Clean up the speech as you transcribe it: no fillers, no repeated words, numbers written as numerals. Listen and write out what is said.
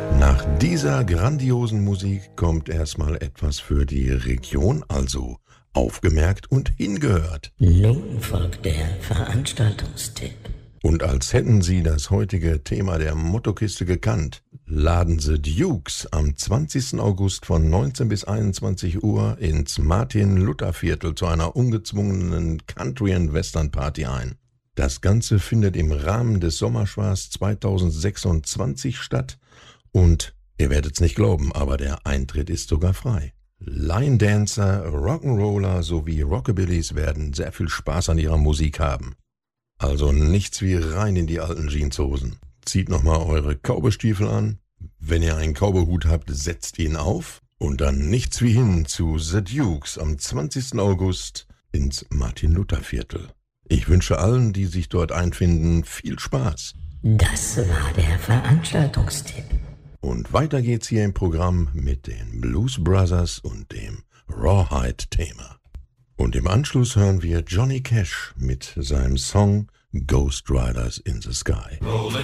Nach dieser grandiosen Musik kommt erstmal etwas für die Region, also aufgemerkt und hingehört. Nun folgt der Veranstaltungstipp. Und als hätten Sie das heutige Thema der Mottokiste gekannt, laden The Dukes am 20. August von 19 bis 21 Uhr ins Martin-Luther-Viertel zu einer ungezwungenen Country- and Western-Party ein. Das Ganze findet im Rahmen des Sommerspaß 2026 statt und ihr werdet's nicht glauben, aber der Eintritt ist sogar frei. Line Dancer, Rock'n'Roller sowie Rockabillys werden sehr viel Spaß an ihrer Musik haben. Also nichts wie rein in die alten Jeanshosen. Zieht nochmal eure Cowboystiefel an. Wenn ihr einen Cowboyhut habt, setzt ihn auf. Und dann nichts wie hin zu The Dukes am 20. August ins Martin-Luther-Viertel. Ich wünsche allen, die sich dort einfinden, viel Spaß. Das war der Veranstaltungstipp. Und weiter geht's hier im Programm mit den Blues Brothers und dem Rawhide-Thema. Und im Anschluss hören wir Johnny Cash mit seinem Song Ghost Riders in the Sky. Rolling